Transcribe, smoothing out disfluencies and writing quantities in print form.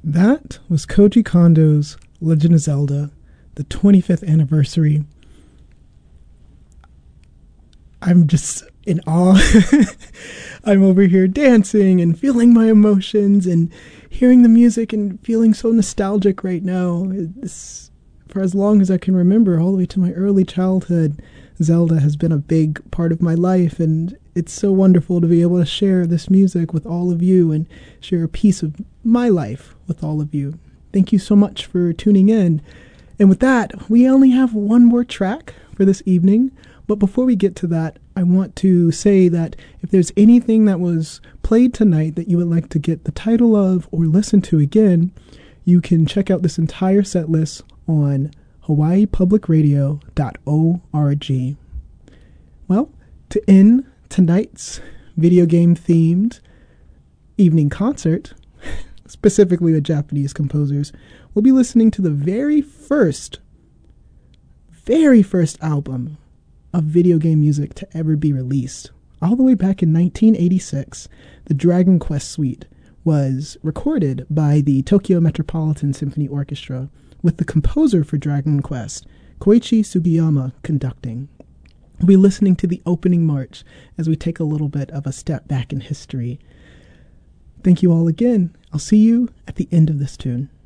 That was Koji Kondo's Legend of Zelda, the 25th anniversary. I'm just in awe. I'm over here dancing and feeling my emotions and hearing the music and feeling so nostalgic right now. For as long as I can remember, all the way to my early childhood, Zelda has been a big part of my life, and it's so wonderful to be able to share this music with all of you and share a piece of my life with all of you. Thank you so much for tuning in. And with that, we only have one more track for this evening. But before we get to that, I want to say that if there's anything that was played tonight that you would like to get the title of or listen to again, you can check out this entire set list on hawaiipublicradio.org. Well, to end tonight's video game themed evening concert, specifically with Japanese composers, we'll be listening to the very first album of video game music to ever be released. All the way back in 1986, the Dragon Quest Suite was recorded by the Tokyo Metropolitan Symphony Orchestra, with the composer for Dragon Quest, Koichi Sugiyama, conducting. We'll be listening to the opening march as we take a little bit of a step back in history. Thank you all again. I'll see you at the end of this tune.